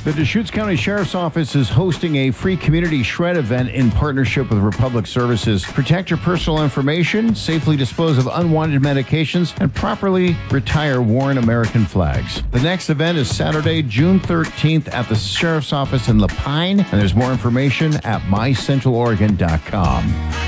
The Deschutes County Sheriff's Office is hosting a free community shred event in partnership with Republic Services. Protect your personal information, safely dispose of unwanted medications, and properly retire worn American flags. The next event is Saturday, June 13th at the Sheriff's Office in La Pine, and there's more information at mycentraloregon.com.